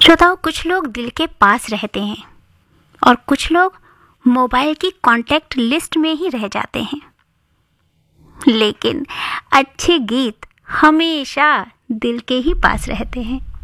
श्रोताओं, कुछ लोग दिल के पास रहते हैं और कुछ लोग मोबाइल की कॉन्टैक्ट लिस्ट में ही रह जाते हैं। लेकिन अच्छे गीत हमेशा दिल के ही पास रहते हैं।